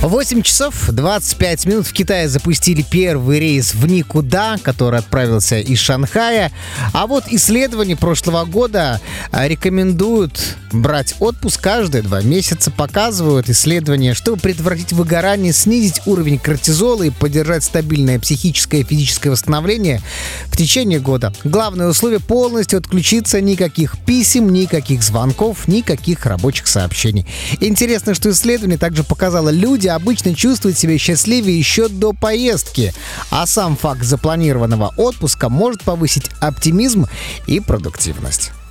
8 часов 25 минут в Китае запустили первый рейс в никуда, который отправился из Шанхая. А вот исследования прошлого года рекомендуют брать отпуск каждые 2 месяца. Показывают исследования, чтобы предотвратить выгорание, снизить уровень кортизола и поддержать стабильное психическое и физическое восстановление в течение года. Главное условие — полностью отключиться, никаких писем, никаких звонков, никаких рабочих сообщений. Интересно, что исследование также показало, люди обычно чувствуют себя счастливее еще до поездки, а сам факт запланированного отпуска может повысить оптимизм и продуктивность.